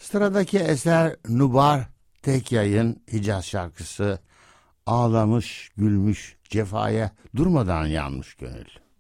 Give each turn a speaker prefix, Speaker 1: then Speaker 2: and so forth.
Speaker 1: Sıradaki eser Nubar Tekyay'ın Hicaz şarkısı. Ağlamış, gülmüş, cefaya durmadan yanmış gönül.